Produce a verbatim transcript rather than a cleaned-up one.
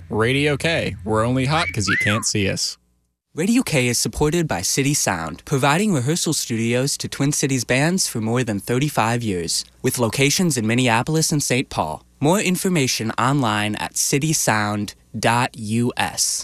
Radio K. We're only hot because you can't see us. Radio K is supported by City Sound, providing rehearsal studios to Twin Cities bands for more than thirty-five years, with locations in Minneapolis and Saint Paul. More information online at city sound dot U S.